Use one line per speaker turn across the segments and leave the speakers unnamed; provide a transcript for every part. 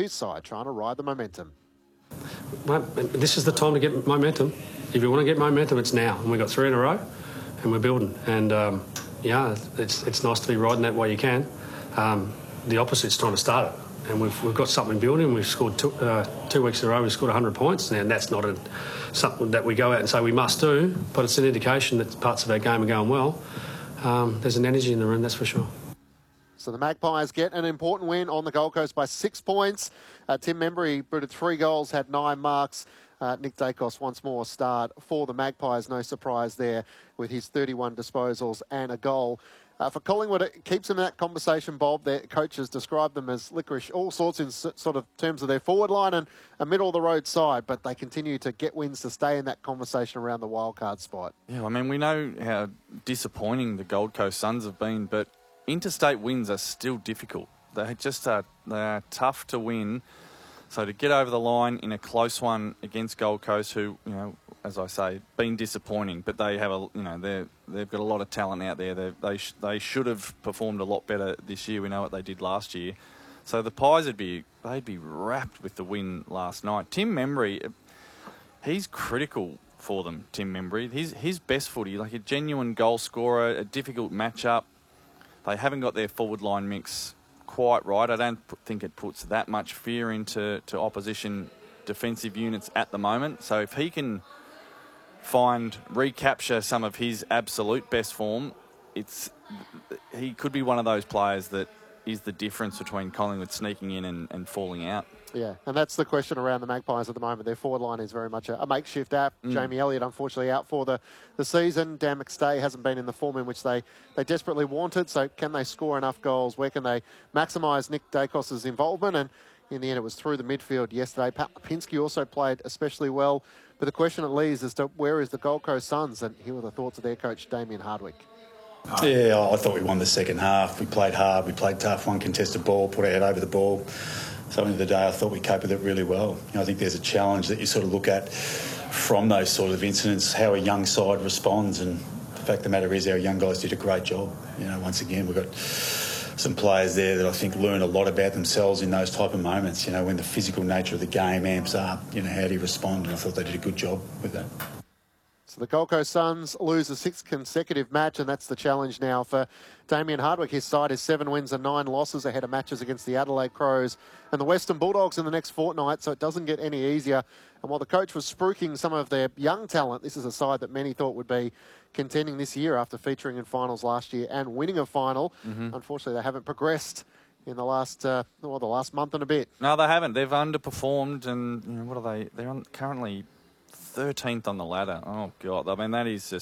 his side trying to ride the momentum.
This is the time to get momentum. If you want to get momentum, it's now. And we've got 3 in a row and we're building. And, it's nice to be riding that way you can. The opposite's trying to start it. And we've got something building. We've scored 2 weeks in a row. We've scored 100 points. And that's not something that we go out and say we must do, but it's an indication that parts of our game are going well. There's an energy in the room, that's for sure.
So the Magpies get an important win on the Gold Coast by 6 points. Tim Membry booted 3 goals, had 9 marks. Nick Dacos once more start for the Magpies. No surprise there with his 31 disposals and a goal. For Collingwood, it keeps them in that conversation, Bob. Their coaches describe them as licorice, all sorts in sort of terms of their forward line and a middle-of-the-road side, but they continue to get wins to stay in that conversation around the wildcard spot.
Yeah, I mean, we know how disappointing the Gold Coast Suns have been, but interstate wins are still difficult. They just are, they are tough to win. So to get over the line in a close one against Gold Coast, who, you know, as I say, been disappointing, but they have they've got a lot of talent out there. They should have performed a lot better this year. We know what they did last year. So the Pies they'd be wrapped with the win last night. Tim Membry, he's critical for them. Tim Membry, his best footy, like a genuine goal scorer, a difficult matchup. They haven't got their forward line mix quite right. I don't think it puts that much fear into opposition defensive units at the moment. So if he can recapture some of his absolute best form, he could be one of those players that is the difference between Collingwood sneaking in and falling out.
Yeah, and that's the question around the Magpies at the moment. Their forward line is very much a makeshift app. Jamie Elliott, unfortunately, out for the season. Dan McStay hasn't been in the form in which they desperately wanted. So can they score enough goals? Where can they maximise Nick Dacos' involvement? And in the end, it was through the midfield yesterday. Pat Lipinski also played especially well. But the question it leaves as to where is the Gold Coast Suns? And here were the thoughts of their coach, Damien Hardwick.
Yeah, I thought we won the second half. We played hard, we played tough, one contested ball, put our head over the ball. So at the end of the day, I thought we coped with it really well. You know, I think there's a challenge that you sort of look at from those sort of incidents, how a young side responds. And the fact of the matter is our young guys did a great job. You know, once again, we've got some players there that I think learn a lot about themselves in those type of moments. You know, when the physical nature of the game amps up, you know, how do you respond? And I thought they did a good job with that.
So the Gold Coast Suns lose a 6th consecutive match, and that's the challenge now for Damien Hardwick. His side is 7 wins and 9 losses ahead of matches against the Adelaide Crows and the Western Bulldogs in the next fortnight, so it doesn't get any easier. And while the coach was spruiking some of their young talent, this is a side that many thought would be contending this year after featuring in finals last year and winning a final. Unfortunately, they haven't progressed in the last month and a bit.
No, they haven't. They've underperformed, and you know, what are they? They're currently 13th on the ladder. Oh God! I mean, that is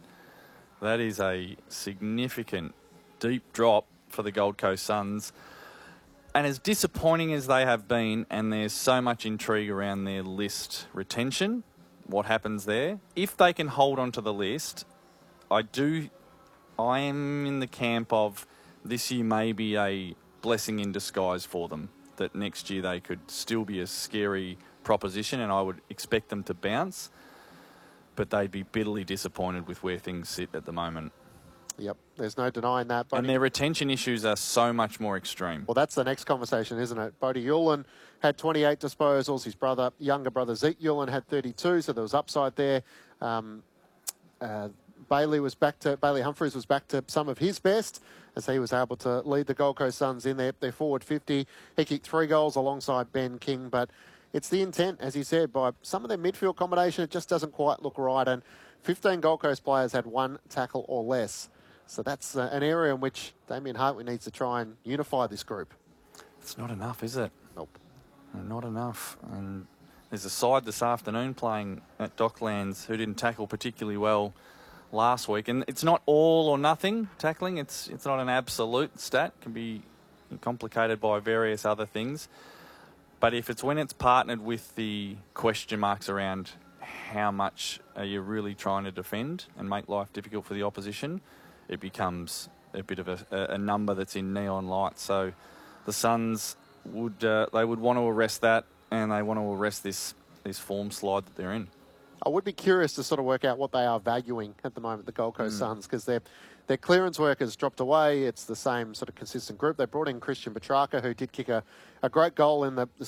a significant deep drop for the Gold Coast Suns. And as disappointing as they have been, and there's so much intrigue around their list retention, what happens there? If they can hold on to the list, I am in the camp of this year may be a blessing in disguise for them, that next year they could still be a scary proposition, and I would expect them to bounce, but they'd be bitterly disappointed with where things sit at the moment.
Yep, there's no denying that.
And their retention issues are so much more extreme.
Well, that's the next conversation, isn't it? Bodie Ulan had 28 disposals. His younger brother Zeke Ulan had 32, so there was upside there. Bailey Humphries was back to some of his best as he was able to lead the Gold Coast Suns in their forward 50. He kicked 3 goals alongside Ben King, but it's the intent, as he said, by some of their midfield combination, it just doesn't quite look right. And 15 Gold Coast players had 1 tackle or less. So that's an area in which Damien Hardwick needs to try and unify this group.
It's not enough, is it?
Nope.
Not enough. And there's a side this afternoon playing at Docklands who didn't tackle particularly well last week. And it's not all or nothing tackling. It's not an absolute stat. It can be complicated by various other things. But if it's when it's partnered with the question marks around how much are you really trying to defend and make life difficult for the opposition, it becomes a bit of a number that's in neon lights. So the Suns would want to arrest that, and they want to arrest this form slide that they're in.
I would be curious to sort of work out what they are valuing at the moment, the Gold Coast Suns, because their clearance work has dropped away. It's the same sort of consistent group. They brought in Christian Petrarca, who did kick a great goal in the